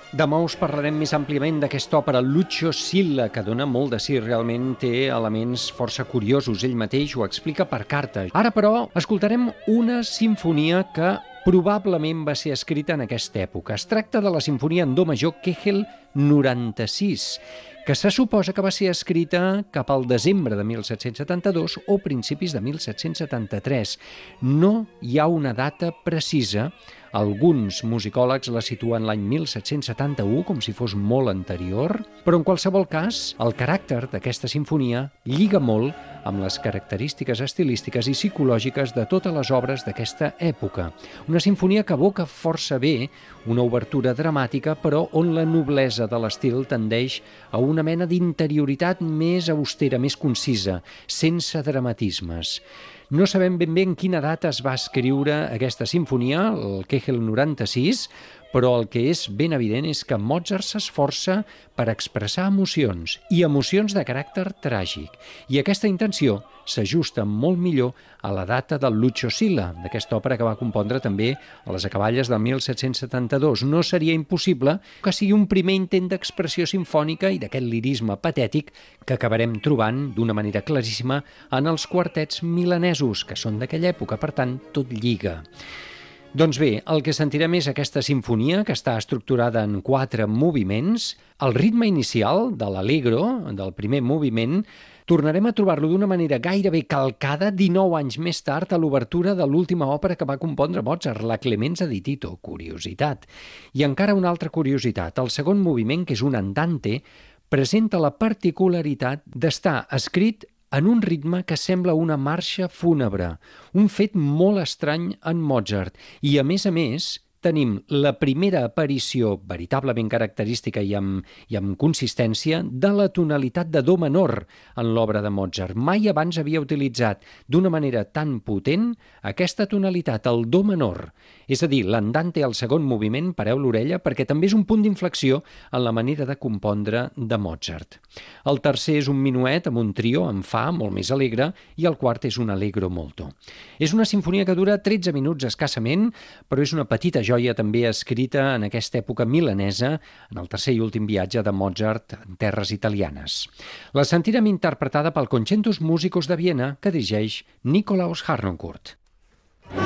Demà us parlarem més àmpliament d'aquesta òpera Lucio Silla, que dona molt de si, realment té elements força curiosos. Ell mateix ho explica per carta. Ara, però, escoltarem una simfonia que probablement va ser escrita en aquesta època. Es tracta de la sinfonia en do major Kegel 96, que se suposa que va ser escrita cap al desembre de 1772 o principis de 1773. No hi ha una data precisa. Alguns musicòlegs la situen l'any 1771, com si fos molt anterior, però en qualsevol cas, el caràcter d'aquesta sinfonia lliga molt amb les característiques estilístiques i psicològiques de totes les obres d'aquesta època. Una sinfonia que evoca força bé una obertura dramàtica, però on la noblesa de l'estil tendeix a una mena d'interioritat més austera, més concisa, sense dramatismes. No sabem ben bé en quina data es va escriure aquesta sinfonia, el Kegel 96, però el que és ben evident és que Mozart s'esforça per expressar emocions, i emocions de caràcter tràgic. I aquesta intenció s'ajusta molt millor a la data del Lucio Silla, d'aquesta òpera que va compondre també a les acaballes del 1772. No seria impossible que sigui un primer intent d'expressió simfònica i d'aquest lirisme patètic que acabarem trobant d'una manera claríssima en els quartets milanesos, que són d'aquella època, per tant, tot lliga. Doncs bé, el que sentirem és aquesta sinfonia, que està estructurada en 4 moviments. El ritme inicial de l'allegro, del primer moviment, tornarem a trobar-lo d'una manera gairebé calcada 19 anys més tard a l'obertura de l'última òpera que va compondre Mozart, la Clemenza di Tito. Curiositat. I encara una altra curiositat. El segon moviment, que és un andante, presenta la particularitat d'estar escrit en un ritme que sembla una marxa fúnebre, un fet molt estrany en Mozart. I, a més, tenim la primera aparició veritablement característica i amb consistència de la tonalitat de do menor en l'obra de Mozart. Mai abans havia utilitzat d'una manera tan potent aquesta tonalitat, el do menor. És a dir, l'andante al segon moviment, pareu l'orella, perquè també és un punt d'inflexió en la manera de compondre de Mozart. El tercer és un minuet amb un trio en fa, molt més alegre, i el quart és un allegro molto. És una sinfonia que dura 13 minuts escassament, però és una petita joia també escrita en aquesta època milanesa, en el tercer i últim viatge de Mozart en terres italianes. La sentirem interpretada pel Concentus Musicus de Viena, que dirigeix Nikolaus Harnoncourt.